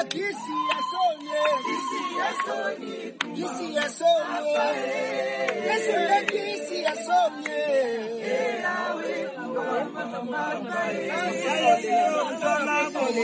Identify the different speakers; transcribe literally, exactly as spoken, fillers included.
Speaker 1: Kisi ya sonye, kisi ya sonye, kisi ya sonye, Yesu le kisi ya sonye. Ewe kuwa mama mama.